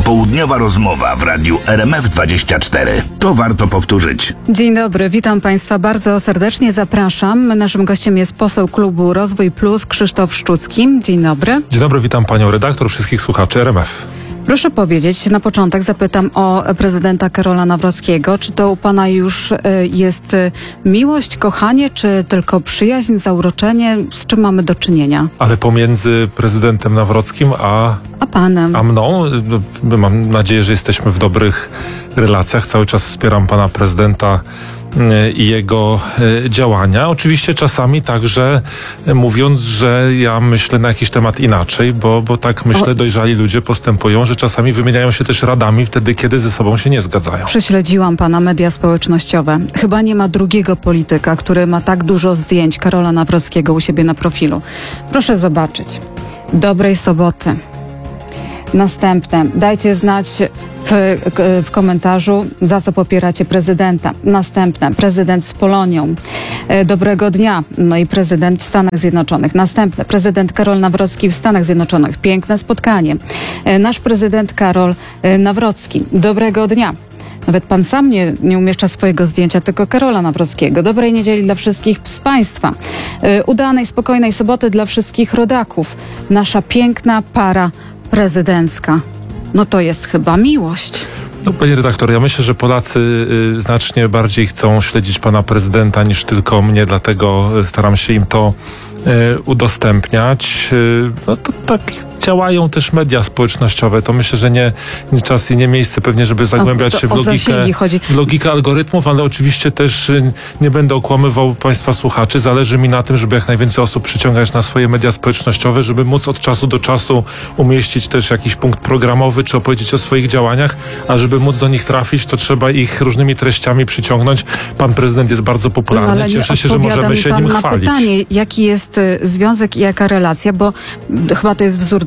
Popołudniowa rozmowa w radiu RMF24. To warto powtórzyć. Dzień dobry, witam Państwa bardzo serdecznie, zapraszam. Naszym gościem jest poseł klubu Rozwój Plus Krzysztof Szczucki. Dzień dobry. Dzień dobry, witam panią redaktor, wszystkich słuchaczy RMF. Proszę powiedzieć, na początek zapytam o prezydenta Karola Nawrockiego. Czy to u pana już jest miłość, kochanie, czy tylko przyjaźń, zauroczenie? Z czym mamy do czynienia? Ale pomiędzy prezydentem Nawrockim a panem? A mną? Mam nadzieję, że jesteśmy w dobrych relacjach. Cały czas wspieram pana prezydenta i jego działania. Oczywiście czasami także mówiąc, że ja myślę na jakiś temat inaczej, bo tak myślę, dojrzali ludzie postępują, że czasami wymieniają się też radami wtedy, kiedy ze sobą się nie zgadzają. Prześledziłam pana media społecznościowe. Chyba nie ma drugiego polityka, który ma tak dużo zdjęć Karola Nawrockiego u siebie na profilu. Proszę zobaczyć. Dobrej soboty. Następne. Dajcie znać w komentarzu, za co popieracie prezydenta. Następne. Prezydent z Polonią. Dobrego dnia. No i prezydent w Stanach Zjednoczonych. Następne. Prezydent Karol Nawrocki w Stanach Zjednoczonych. Piękne spotkanie. Nasz prezydent Karol Nawrocki. Dobrego dnia. Nawet pan sam nie umieszcza swojego zdjęcia, tylko Karola Nawrockiego. Dobrej niedzieli dla wszystkich z państwa. Udanej, spokojnej soboty dla wszystkich rodaków. Nasza piękna para prezydencka. No to jest chyba miłość. No, panie redaktor, ja myślę, że Polacy znacznie bardziej chcą śledzić pana prezydenta niż tylko mnie, dlatego staram się im to udostępniać. No to tak działają też media społecznościowe. To myślę, że nie czas i nie miejsce pewnie, żeby zagłębiać się w logikę algorytmów, ale oczywiście też nie będę okłamywał państwa słuchaczy. Zależy mi na tym, żeby jak najwięcej osób przyciągać na swoje media społecznościowe, żeby móc od czasu do czasu umieścić też jakiś punkt programowy, czy opowiedzieć o swoich działaniach, a żeby móc do nich trafić, to trzeba ich różnymi treściami przyciągnąć. Pan prezydent jest bardzo popularny. Cieszę się, że możemy się nim chwalić. Pytanie, jaki jest związek i jaka relacja, bo chyba to jest wzór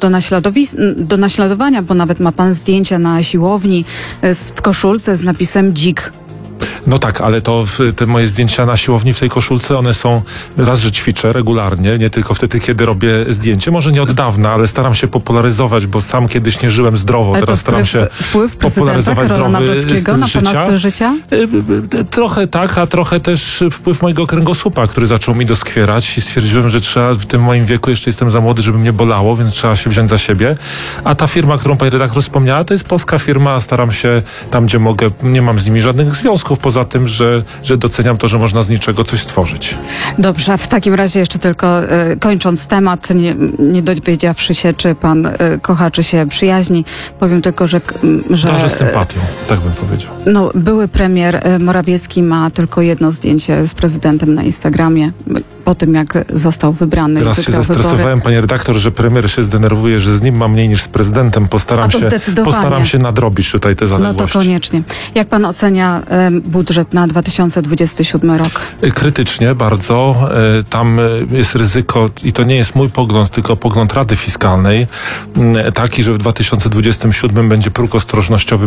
do naśladowania, bo nawet ma pan zdjęcia na siłowni w koszulce z napisem dzik. No tak, ale to te moje zdjęcia na siłowni w tej koszulce, one są raz, że ćwiczę regularnie, nie tylko wtedy, kiedy robię zdjęcie. Może nie od dawna, ale staram się popularyzować, bo sam kiedyś nie żyłem zdrowo. Teraz staram się popularyzować zdrowy styl na pana styl życia? Trochę tak, a trochę też wpływ mojego kręgosłupa, który zaczął mi doskwierać i stwierdziłem, że trzeba w tym moim wieku, jeszcze jestem za młody, żeby mnie bolało, więc trzeba się wziąć za siebie. A ta firma, którą pani redaktor wspomniała, to jest polska firma, staram się tam, gdzie mogę, nie mam z nimi żadnych związków, poza tym, że doceniam to, że można z niczego coś stworzyć. Dobrze, w takim razie jeszcze tylko kończąc temat, nie dowiedziawszy się, czy pan kocha, czy się przyjaźni, powiem tylko, że Darzę sympatią, tak bym powiedział. No, były premier Morawiecki ma tylko jedno zdjęcie z prezydentem na Instagramie, po tym jak został wybrany. Teraz się zestresowałem, panie redaktor, że premier się zdenerwuje, że z nim ma mniej niż z prezydentem. Postaram się nadrobić tutaj te zaległości. No to koniecznie. Jak pan ocenia budżet na 2027 rok? Krytycznie bardzo. Tam jest ryzyko, i to nie jest mój pogląd, tylko pogląd Rady Fiskalnej, taki, że w 2027 będzie próg ostrożnościowy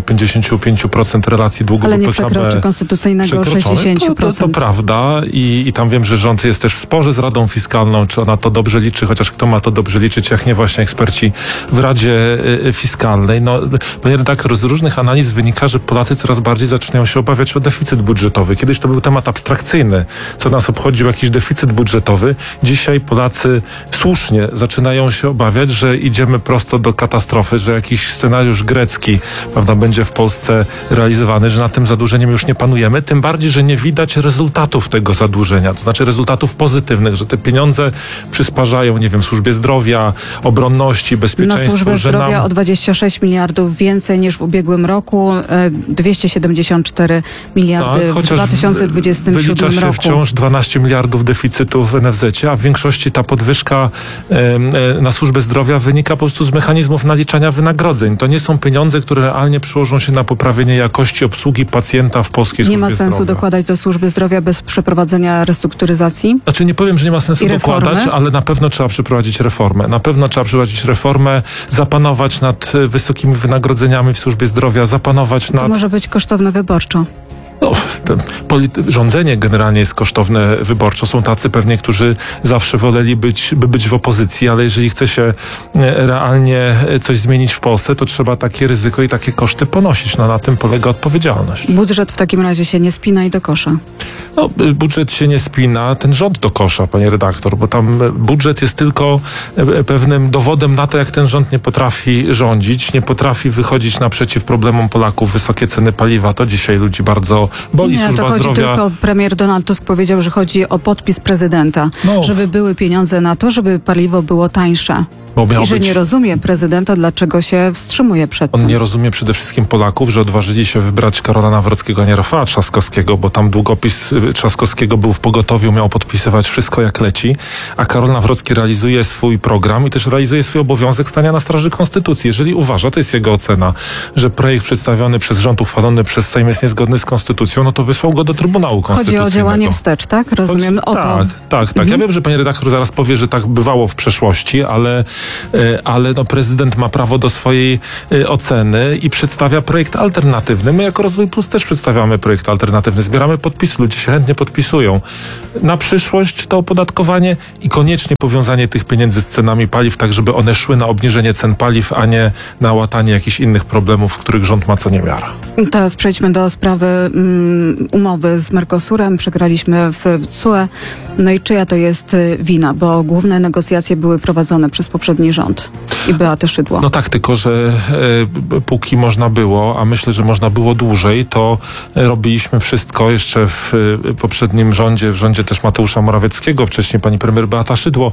55% relacji długu do PKB. Ale nie przekroczy konstytucyjnego 60%. To prawda i tam wiem, że rząd jest też w sporze z Radą Fiskalną, czy ona to dobrze liczy, chociaż kto ma to dobrze liczyć, jak nie właśnie eksperci w Radzie Fiskalnej. No, panie redaktor, z różnych analiz wynika, że Polacy coraz bardziej zaczynają się obawiać o deficyt budżetowy. Kiedyś to był temat abstrakcyjny, co nas obchodził jakiś deficyt budżetowy. Dzisiaj Polacy słusznie zaczynają się obawiać, że idziemy prosto do katastrofy, że jakiś scenariusz grecki, prawda, będzie w Polsce realizowany, że nad tym zadłużeniem już nie panujemy, tym bardziej, że nie widać rezultatów tego zadłużenia, to znaczy rezultatów pozytywnych, że te pieniądze przysparzają, nie wiem, służbie zdrowia, obronności, bezpieczeństwu. Na służbę zdrowia o 26 miliardów więcej niż w ubiegłym roku, 274 miliardy w 2027 wylicza się roku. Wciąż 12 miliardów deficytu w NFZ-cie, a w większości ta podwyżka na służbę zdrowia wynika po prostu z mechanizmów naliczania wynagrodzeń. To nie są pieniądze, które realnie przyłożą się na poprawienie jakości obsługi pacjenta w polskiej służbie zdrowia. Nie ma sensu dokładać do służby zdrowia bez przeprowadzenia restrukturyzacji? Znaczy nie powiem, że nie ma sensu dokładać, ale na pewno trzeba przeprowadzić reformę. Na pewno trzeba przeprowadzić reformę, zapanować nad wysokimi wynagrodzeniami w służbie zdrowia, zapanować nad... To może być kosztowne wyborczo. No, rządzenie generalnie jest kosztowne wyborczo. Są tacy pewnie, którzy zawsze woleli być w opozycji, ale jeżeli chce się realnie coś zmienić w Polsce, to trzeba takie ryzyko i takie koszty ponosić. No, na tym polega odpowiedzialność. Budżet w takim razie się nie spina i do kosza. No, budżet się nie spina, ten rząd do kosza, panie redaktor, bo tam budżet jest tylko pewnym dowodem na to, jak ten rząd nie potrafi rządzić, nie potrafi wychodzić naprzeciw problemom Polaków. Wysokie ceny paliwa, to dzisiaj ludzi bardzo boli. Nie, Służba to chodzi zdrowia. tylko, premier Donald Tusk powiedział, że chodzi o podpis prezydenta, No. żeby były pieniądze na to, żeby paliwo było tańsze. Bo miał I że być... nie rozumie prezydenta, dlaczego się wstrzymuje przed On tym. nie rozumie przede wszystkim Polaków, że odważyli się wybrać Karola Nawrockiego, a nie Rafała Trzaskowskiego, bo tam długopis Trzaskowskiego był w pogotowiu, miał podpisywać wszystko jak leci, a Karol Nawrocki realizuje swój program i też realizuje swój obowiązek stania na straży Konstytucji. Jeżeli uważa, to jest jego ocena, że projekt przedstawiony przez rząd, uchwalony przez Sejm jest niezgodny z Konstytucją, no to wysłał go do Trybunału Konstytucyjnego. Chodzi o działanie wstecz, tak? Rozumiem o to. Tak. Ja wiem, że pani redaktor zaraz powie, że tak bywało w przeszłości, ale no, prezydent ma prawo do swojej oceny i przedstawia projekt alternatywny. My jako Rozwój Plus też przedstawiamy projekt alternatywny. Zbieramy podpisy, ludzie się chętnie podpisują. Na przyszłość to opodatkowanie i koniecznie powiązanie tych pieniędzy z cenami paliw, tak żeby one szły na obniżenie cen paliw, a nie na łatanie jakichś innych problemów, w których rząd ma co niemiara. Teraz przejdźmy do sprawy umowy z Mercosurem. Przegraliśmy w TSUE. No i czyja to jest wina? Bo główne negocjacje były prowadzone przez poprzedni rząd i Beatę Szydło. No tak, tylko że póki można było, a myślę, że można było dłużej, to robiliśmy wszystko jeszcze w poprzednim rządzie, w rządzie też Mateusza Morawieckiego, wcześniej pani premier Beata Szydło,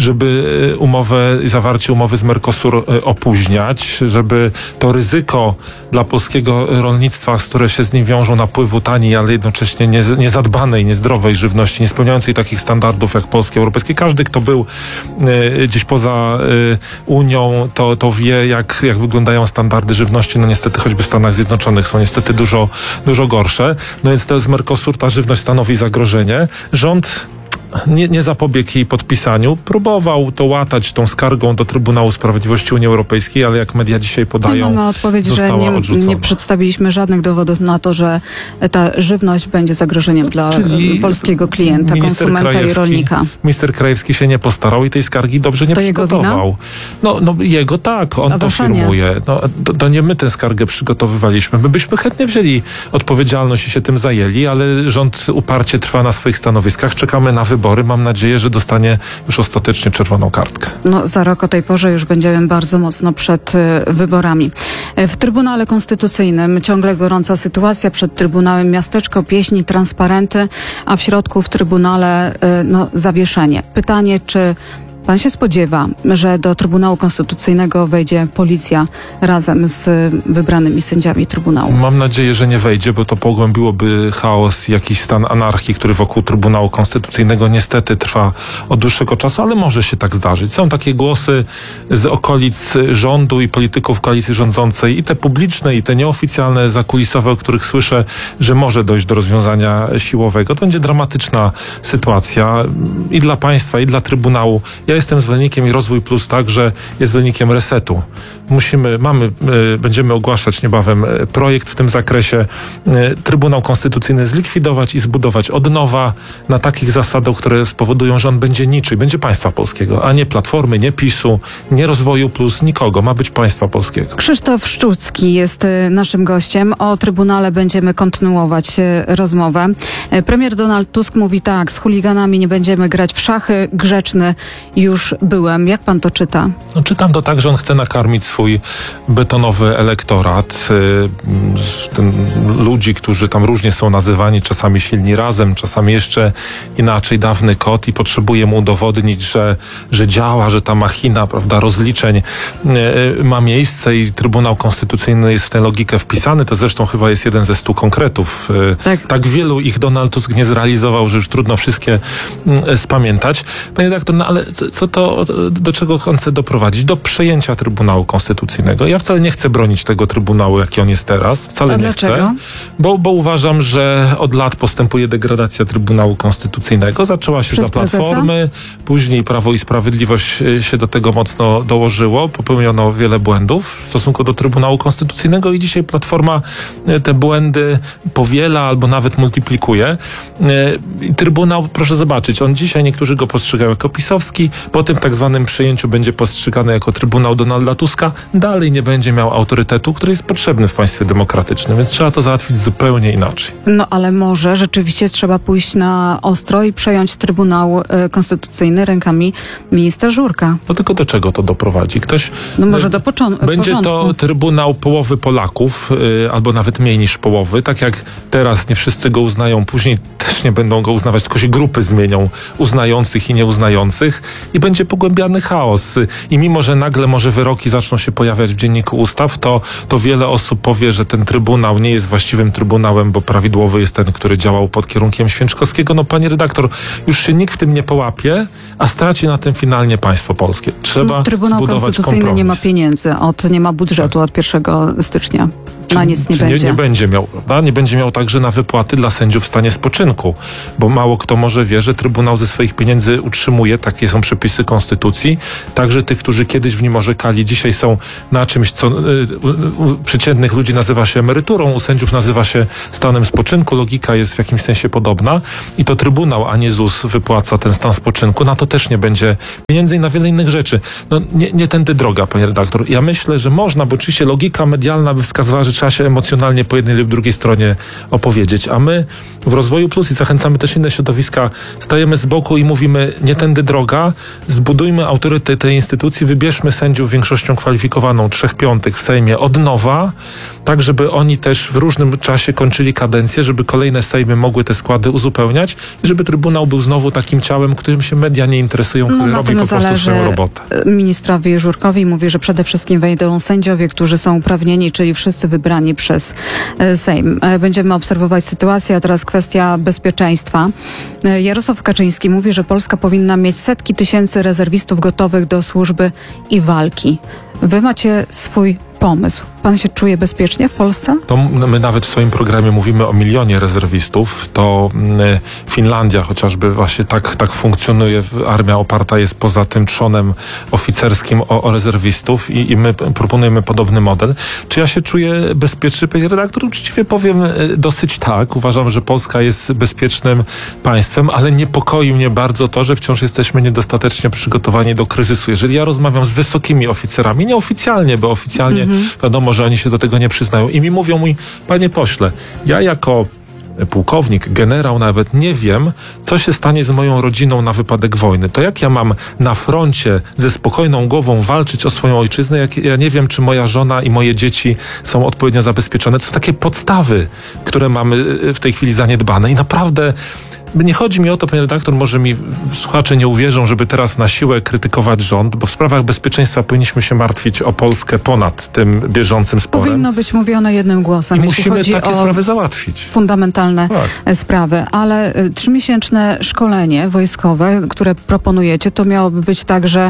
żeby zawarcie umowy z Mercosur opóźniać, żeby to ryzyko dla polskiego rolnictwa, które się z nim wiążą, napływu taniej, ale jednocześnie niezadbanej, niezdrowej żywności, nie spełniającej takich standardów jak polskie, europejskie. Każdy, kto był gdzieś poza Unią, to wie, jak wyglądają standardy żywności. No niestety choćby w Stanach Zjednoczonych są niestety dużo gorsze. No więc to z Mercosur ta żywność stanowi zagrożenie. Rząd nie zapobiegł jej podpisaniu. Próbował to łatać tą skargą do Trybunału Sprawiedliwości Unii Europejskiej, ale jak media dzisiaj podają, mamy odpowiedź, że została odrzucona. nie przedstawiliśmy żadnych dowodów na to, że ta żywność będzie zagrożeniem dla Czyli polskiego klienta, konsumenta i rolnika. Minister Krajewski się nie postarał i tej skargi dobrze nie To jego przygotował. No jego tak, on A to wasza nie. firmuje. No, to nie my tę skargę przygotowywaliśmy. My byśmy chętnie wzięli odpowiedzialność i się tym zajęli, ale rząd uparcie trwa na swoich stanowiskach. Czekamy na wybory. Mam nadzieję, że dostanie już ostatecznie czerwoną kartkę. No, za rok o tej porze już będziemy bardzo mocno przed wyborami. W Trybunale Konstytucyjnym ciągle gorąca sytuacja. Przed Trybunałem miasteczko, pieśni, transparenty, a w środku w Trybunale zawieszenie. Pytanie, czy pan się spodziewa, że do Trybunału Konstytucyjnego wejdzie policja razem z wybranymi sędziami Trybunału? Mam nadzieję, że nie wejdzie, bo to pogłębiłoby chaos i jakiś stan anarchii, który wokół Trybunału Konstytucyjnego niestety trwa od dłuższego czasu, ale może się tak zdarzyć. Są takie głosy z okolic rządu i polityków koalicji rządzącej, i te publiczne, i te nieoficjalne, zakulisowe, o których słyszę, że może dojść do rozwiązania siłowego. To będzie dramatyczna sytuacja i dla państwa, i dla Trybunału. Ja jestem zwolennikiem i Rozwój Plus także jest zwolennikiem resetu. Będziemy ogłaszać niebawem projekt w tym zakresie. Trybunał Konstytucyjny zlikwidować i zbudować od nowa na takich zasadach, które spowodują, że on będzie niczyj, będzie państwa polskiego, a nie Platformy, nie PiS-u, nie Rozwoju Plus, nikogo. Ma być państwa polskiego. Krzysztof Szczucki jest naszym gościem. O Trybunale będziemy kontynuować rozmowę. Premier Donald Tusk mówi tak: z chuliganami nie będziemy grać w szachy, grzeczny już byłem. Jak pan to czyta? No, czytam to tak, że on chce nakarmić swój betonowy elektorat, ludzi, którzy tam różnie są nazywani, czasami silni razem, czasami jeszcze inaczej, dawny kot, i potrzebuje mu udowodnić, że działa, że ta machina, prawda, rozliczeń ma miejsce i Trybunał Konstytucyjny jest w tę logikę wpisany. To zresztą chyba jest jeden ze 100 konkretów. Tak wielu ich Donald Tusk nie zrealizował, że już trudno wszystkie spamiętać. Panie redaktor, no ale do czego on chce doprowadzić? Do przejęcia Trybunału Konstytucyjnego. Ja wcale nie chcę bronić tego Trybunału, jaki on jest teraz. Wcale A nie dlaczego? chcę. Bo uważam, że od lat postępuje degradacja Trybunału Konstytucyjnego. Zaczęła się Przez za Platformy, później Prawo i Sprawiedliwość się do tego mocno dołożyło. Popełniono wiele błędów w stosunku do Trybunału Konstytucyjnego i dzisiaj Platforma te błędy powiela albo nawet multiplikuje. Trybunał, proszę zobaczyć, on dzisiaj niektórzy go postrzegają jako pisowski, po tym tak zwanym przejęciu będzie postrzegany jako Trybunał Donalda Tuska, dalej nie będzie miał autorytetu, który jest potrzebny w państwie demokratycznym, więc trzeba to załatwić zupełnie inaczej. No ale może rzeczywiście trzeba pójść na ostro i przejąć Trybunał Konstytucyjny rękami ministra Żurka. No tylko do czego to doprowadzi? Ktoś... No może do Będzie porządku. to Trybunał połowy Polaków, albo nawet mniej niż połowy. Tak jak teraz nie wszyscy go uznają, później też nie będą go uznawać, tylko się grupy zmienią uznających i nieuznających i będzie pogłębiany chaos. I mimo, że nagle może wyroki zaczną się pojawiać w Dzienniku Ustaw, to wiele osób powie, że ten Trybunał nie jest właściwym Trybunałem, bo prawidłowy jest ten, który działał pod kierunkiem Święczkowskiego. No pani redaktor, już się nikt w tym nie połapie, a straci na tym finalnie państwo polskie. Trzeba Trybunał zbudować Konstytucyjny kompromis. nie ma pieniędzy, nie ma budżetu od 1 stycznia. Na nic nie będzie. Nie będzie miał, prawda? Nie będzie miał także na wypłaty dla sędziów w stanie spoczynku, bo mało kto może wie, że Trybunał ze swoich pieniędzy utrzymuje, takie są przepisy Konstytucji, także tych, którzy kiedyś w nim orzekali, dzisiaj są na czymś, co przeciętnych ludzi nazywa się emeryturą, u sędziów nazywa się stanem spoczynku. Logika jest w jakimś sensie podobna i to Trybunał, a nie ZUS wypłaca ten stan spoczynku. Na to też nie będzie pieniędzy i na wiele innych rzeczy. No nie tędy droga, panie redaktor. Ja myślę, że można, bo oczywiście logika medialna by wskazywała, że trzeba się emocjonalnie po jednej lub drugiej stronie opowiedzieć, a my w Rozwoju Plus i zachęcamy też inne środowiska, stajemy z boku i mówimy, nie tędy droga, zbudujmy autorytet tej instytucji, wybierzmy sędziów większością kwalifikowaną 3/5 w Sejmie od nowa, tak żeby oni też w różnym czasie kończyli kadencję, żeby kolejne Sejmy mogły te składy uzupełniać i żeby Trybunał był znowu takim ciałem, którym się media nie interesują, który na robi tym po prostu zależy swoją robotę. Ministrowi Żurkowi mówi, że przede wszystkim wejdą sędziowie, którzy są uprawnieni, czyli wszyscy wybrani przez Sejm. Będziemy obserwować sytuację, a teraz kwestia bezpieczeństwa. Jarosław Kaczyński mówi, że Polska powinna mieć setki tysięcy rezerwistów gotowych do służby i walki. Wy macie swój pomysł. Pan się czuje bezpiecznie w Polsce? To my nawet w swoim programie mówimy o 1 milionie rezerwistów. To Finlandia chociażby właśnie tak funkcjonuje. Armia oparta jest poza tym trzonem oficerskim o rezerwistów i my proponujemy podobny model. Czy ja się czuję bezpiecznie, panie redaktor? Uczciwie powiem dosyć tak. Uważam, że Polska jest bezpiecznym państwem, ale niepokoi mnie bardzo to, że wciąż jesteśmy niedostatecznie przygotowani do kryzysu. Jeżeli ja rozmawiam z wysokimi oficerami, nieoficjalnie, bo oficjalnie wiadomo, że oni się do tego nie przyznają i mi mówią, panie pośle, ja jako pułkownik, generał nawet nie wiem, co się stanie z moją rodziną na wypadek wojny. To jak ja mam na froncie ze spokojną głową walczyć o swoją ojczyznę, jak ja nie wiem, czy moja żona i moje dzieci są odpowiednio zabezpieczone. To są takie podstawy, które mamy w tej chwili zaniedbane i naprawdę nie chodzi mi o to, panie redaktor, może mi słuchacze nie uwierzą, żeby teraz na siłę krytykować rząd, bo w sprawach bezpieczeństwa powinniśmy się martwić o Polskę ponad tym bieżącym sporem. Powinno być mówione jednym głosem. I jeśli musimy chodzi takie o sprawy załatwić. Fundamentalne sprawy, ale 3-miesięczne szkolenie wojskowe, które proponujecie, to miałoby być tak, że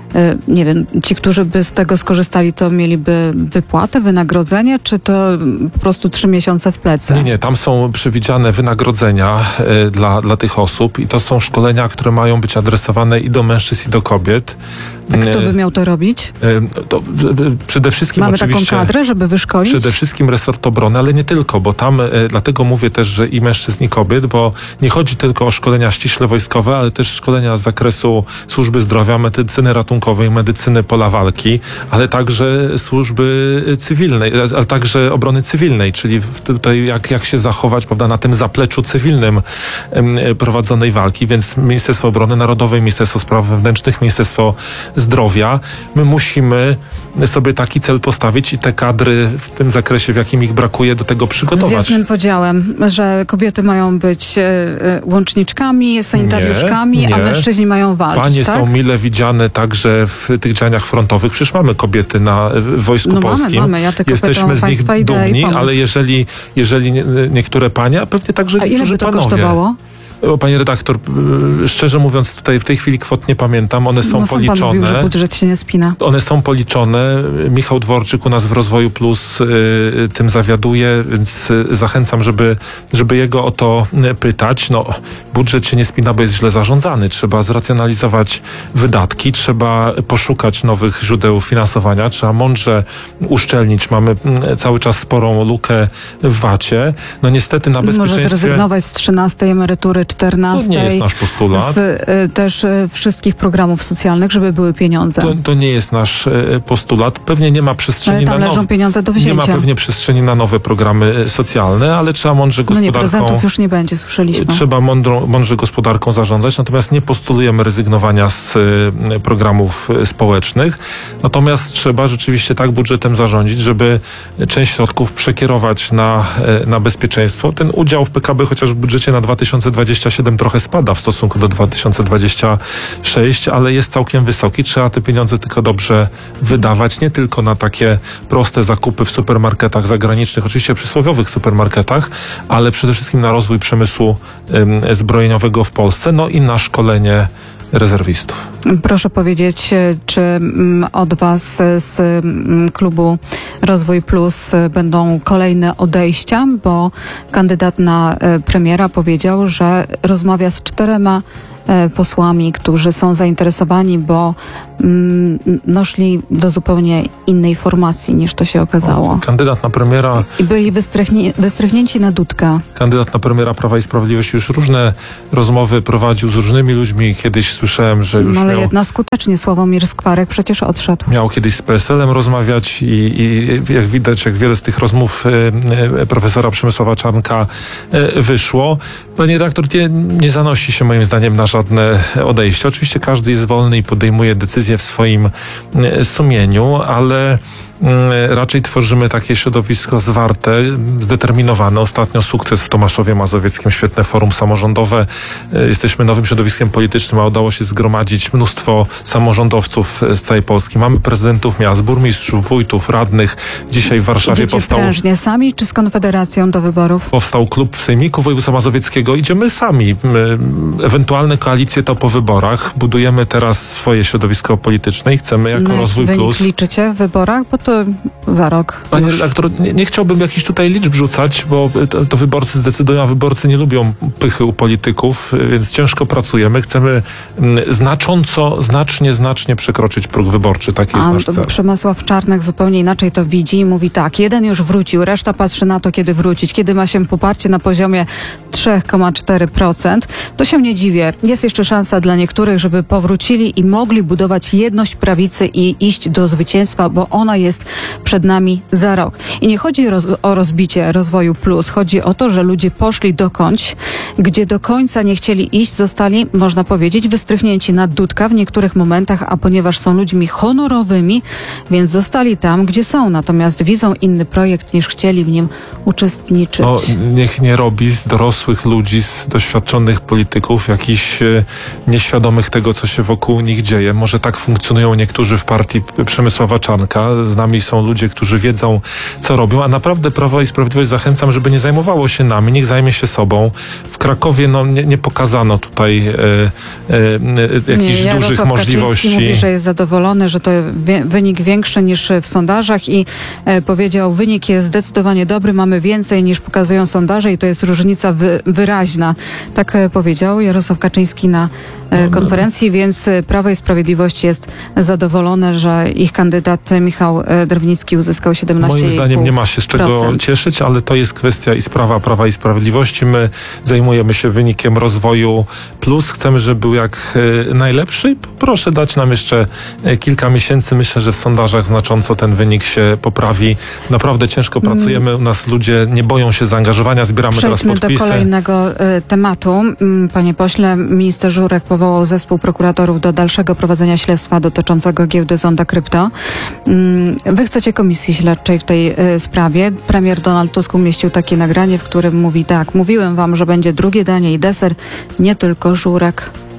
nie wiem, ci, którzy by z tego skorzystali, to mieliby wypłatę, wynagrodzenie, czy to po prostu 3 miesiące w plecy? Nie, tam są przewidziane wynagrodzenia dla tych osób i to są szkolenia, które mają być adresowane i do mężczyzn, i do kobiet. A kto by miał to robić? To przede wszystkim Mamy oczywiście taką kadrę, żeby wyszkolić? Przede wszystkim resort obrony, ale nie tylko, bo tam dlatego mówię też, że i mężczyzn, i kobiet, bo nie chodzi tylko o szkolenia ściśle wojskowe, ale też szkolenia z zakresu służby zdrowia, medycyny ratunkowej, medycyny pola walki, ale także służby cywilnej, ale także obrony cywilnej, czyli tutaj jak się zachować, prawda, na tym zapleczu cywilnym prowadzonej walki, więc Ministerstwo Obrony Narodowej, Ministerstwo Spraw Wewnętrznych, Ministerstwo Zdrowia, my musimy sobie taki cel postawić i te kadry w tym zakresie, w jakim ich brakuje, do tego przygotować. Z jasnym podziałem, że kobiety mają być łączniczkami, sanitariuszkami, Nie. a mężczyźni mają walczyć, Panie tak? są mile widziane także w tych działaniach frontowych. Przecież mamy kobiety w Wojsku Polskim. Mamy. Ja tylko jesteśmy pytam z nich państwa ideę i dumni, pomysł. ale jeżeli niektóre panie, a pewnie także A ile niektórzy by to panowie. kosztowało? Pani redaktor, szczerze mówiąc, tutaj w tej chwili kwot nie pamiętam. One są policzone. Pan mówił, że budżet się nie spina. One są policzone. Michał Dworczyk u nas w Rozwoju Plus tym zawiaduje, więc zachęcam, żeby jego o to pytać. No, budżet się nie spina, bo jest źle zarządzany. Trzeba zracjonalizować wydatki, trzeba poszukać nowych źródeł finansowania, trzeba mądrze uszczelnić. Mamy cały czas sporą lukę w VAT-ie. No niestety na bezpieczeństwie... Może zrezygnować z 13 emerytury, 14. To nie jest nasz postulat. Z też wszystkich programów socjalnych, żeby były pieniądze. To nie jest nasz postulat. Pewnie nie ma przestrzeni ale tam na leżą pieniądze do wzięcia. Nie ma pewnie przestrzeni na nowe programy socjalne, ale trzeba mądrze gospodarką... prezentów już nie będzie, słyszeliśmy. Trzeba mądrze gospodarką zarządzać, natomiast nie postulujemy rezygnowania z programów społecznych. Natomiast trzeba rzeczywiście tak budżetem zarządzić, żeby część środków przekierować na bezpieczeństwo. Ten udział w PKB chociaż w budżecie na 2027 trochę spada w stosunku do 2026, ale jest całkiem wysoki. Trzeba te pieniądze tylko dobrze wydawać, nie tylko na takie proste zakupy w supermarketach zagranicznych, oczywiście przysłowiowych supermarketach, ale przede wszystkim na rozwój przemysłu zbrojeniowego w Polsce, no i na szkolenie rezerwistów. Proszę powiedzieć, czy od Was z klubu Rozwój Plus będą kolejne odejścia, bo kandydat na premiera powiedział, że rozmawia z 4 posłami, którzy są zainteresowani, bo szli do zupełnie innej formacji, niż to się okazało. Kandydat na premiera... I byli wystrychnięci na dudka. Kandydat na premiera Prawa i Sprawiedliwości już różne rozmowy prowadził z różnymi ludźmi. Kiedyś słyszałem, że już ale jedna skutecznie. Sławomir Skwarek przecież odszedł. Miał kiedyś z PSL-em rozmawiać i jak widać, jak wiele z tych rozmów profesora Przemysława Czarnka wyszło. Panie redaktor, nie zanosi się moim zdaniem na żadne odejście. Oczywiście każdy jest wolny i podejmuje decyzje w swoim sumieniu, ale raczej tworzymy takie środowisko zwarte, zdeterminowane. Ostatnio sukces w Tomaszowie Mazowieckim, świetne forum samorządowe. Jesteśmy nowym środowiskiem politycznym, a udało się zgromadzić mnóstwo samorządowców z całej Polski. Mamy prezydentów miast, burmistrzów, wójtów, radnych. Dzisiaj w Warszawie powstał... prężnie sami czy z Konfederacją do wyborów? Powstał klub w Sejmiku Województwa Mazowieckiego. Idziemy sami. Ewentualne koalicje to po wyborach. Budujemy teraz swoje środowisko polityczne i chcemy jako Rozwój Plus... liczycie w wyborach? Bo to za rok. Panie redaktor, nie chciałbym jakichś tutaj liczb rzucać, bo to wyborcy zdecydują, a wyborcy nie lubią pychy u polityków, więc ciężko pracujemy. Chcemy znacznie przekroczyć próg wyborczy. Taki jest nasz cel. Przemysław Czarnek zupełnie inaczej to widzi i mówi tak, jeden już wrócił, reszta patrzy na to, kiedy wrócić. Kiedy ma się poparcie na poziomie 3,4%, to się nie dziwię. Jest jeszcze szansa dla niektórych, żeby powrócili i mogli budować jedność prawicy i iść do zwycięstwa, bo ona jest przed nami za rok. I nie chodzi o rozbicie Rozwoju Plus. Chodzi o to, że ludzie poszli dokądś, gdzie do końca nie chcieli iść, zostali, można powiedzieć, wystrychnięci na dudka w niektórych momentach, a ponieważ są ludźmi honorowymi, więc zostali tam, gdzie są. Natomiast widzą inny projekt, niż chcieli w nim uczestniczyć. Niech nie robi z dorosłych ludzi, z doświadczonych polityków, jakichś nieświadomych tego, co się wokół nich dzieje. Może tak funkcjonują niektórzy w partii Przemysława Czarnka. Z nami są ludzie, którzy wiedzą, co robią, a naprawdę Prawo i Sprawiedliwość zachęcam, żeby nie zajmowało się nami, niech zajmie się sobą. W Krakowie nie pokazano tutaj jakichś dużych możliwości. Mówi, że jest zadowolony, że to wynik większy niż w sondażach i powiedział, wynik jest zdecydowanie dobry, mamy więcej niż pokazują sondaże i to jest różnica wyraźna. Tak powiedział Jarosław Kaczyński na konferencji, więc Prawo i Sprawiedliwość jest zadowolone, że ich kandydat Michał Drewnicki uzyskał 17,5%. Moim zdaniem nie ma się z czego cieszyć, ale to jest kwestia i sprawa Prawa i Sprawiedliwości. My zajmujemy się wynikiem Rozwoju Plus. Chcemy, żeby był jak najlepszy. Proszę dać nam jeszcze kilka miesięcy. Myślę, że w sondażach znacząco ten wynik się poprawi. Naprawdę ciężko pracujemy. U nas ludzie nie boją się zaangażowania. Zbieramy teraz podpisy. Przejdźmy do kolejnego tematu. Panie pośle, minister Żurek powołał zespół prokuratorów do dalszego prowadzenia śledztwa dotyczącego giełdy Zonda Krypto. Wy chcecie komisji śledczej w tej sprawie. Premier Donald Tusk umieścił takie nagranie, w którym mówi tak, mówiłem wam, że będzie drugie danie i deser, nie tylko Żurek.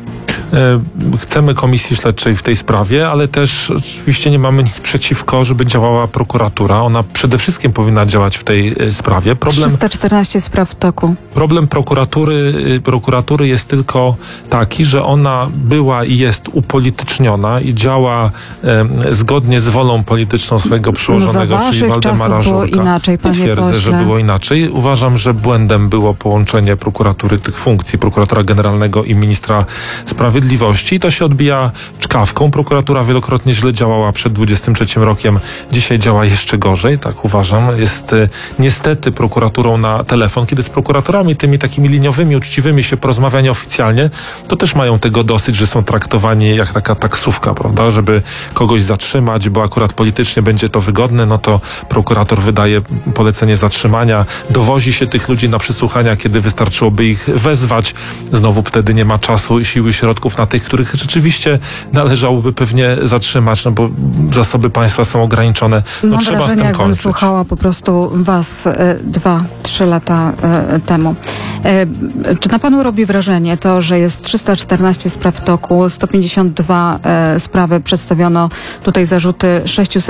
Chcemy komisji śledczej w tej sprawie, ale też oczywiście nie mamy nic przeciwko, żeby działała prokuratura. Ona przede wszystkim powinna działać w tej sprawie. 314 spraw w toku. Problem prokuratury jest tylko taki, że ona była i jest upolityczniona i działa zgodnie z wolą polityczną swojego przełożonego, czyli Waldemara było Żurka. inaczej, panie Nie twierdzę, pośle. że było inaczej. Uważam, że błędem było połączenie prokuratury, tych funkcji, prokuratora generalnego i ministra sprawiedliwości. I to się odbija czkawką. Prokuratura wielokrotnie źle działała przed 23 rokiem. Dzisiaj działa jeszcze gorzej, tak uważam. Jest niestety prokuraturą na telefon. Kiedy z prokuratorami, tymi takimi liniowymi, uczciwymi się porozmawia nieoficjalnie, to też mają tego dosyć, że są traktowani jak taka taksówka, prawda? Żeby kogoś zatrzymać, bo akurat politycznie będzie to wygodne, no to prokurator wydaje polecenie zatrzymania, dowozi się tych ludzi na przesłuchania, kiedy wystarczyłoby ich wezwać. Znowu wtedy nie ma czasu, siły, środków na tych, których rzeczywiście należałoby pewnie zatrzymać, no bo zasoby państwa są ograniczone. No Mam trzeba z wrażenie, tym jakbym kończyć. słuchała po prostu was 2-3 lata temu. Czy na panu robi wrażenie to, że jest 314 spraw w toku, 152 sprawy przedstawiono tutaj zarzuty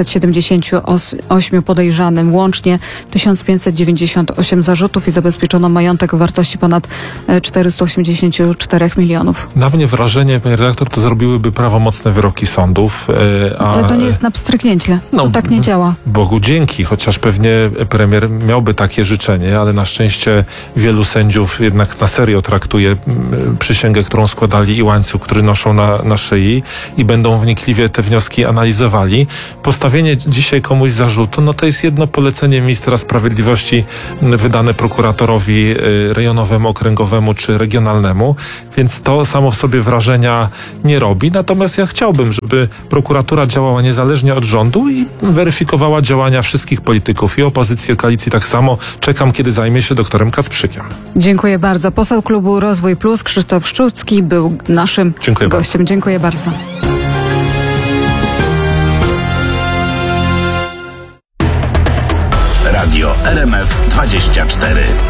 678 podejrzanym, łącznie 1598 zarzutów i zabezpieczono majątek o wartości ponad 484 milionów. Na mnie wrażenie, panie redaktor, to zrobiłyby prawomocne wyroki sądów. Ale to nie jest na pstryknięcie. No, to tak nie działa. Bogu dzięki, chociaż pewnie premier miałby takie życzenie, ale na szczęście wielu sędziów jednak na serio traktuje przysięgę, którą składali i łańcuch, który noszą na szyi i będą wnikliwie te wnioski analizowali. Postawienie dzisiaj komuś zarzutu, no to jest jedno polecenie ministra sprawiedliwości wydane prokuratorowi rejonowemu, okręgowemu czy regionalnemu, więc to samo w sobie wrażenia nie robi. Natomiast ja chciałbym, żeby prokuratura działała niezależnie od rządu i weryfikowała działania wszystkich polityków i opozycji, i koalicji tak samo. Czekam, kiedy zajmie się doktorem Kacprzykiem. Dziękuję bardzo. Poseł klubu Rozwój Plus Krzysztof Szczucki był naszym gościem. Dziękuję bardzo. Radio RMF 24.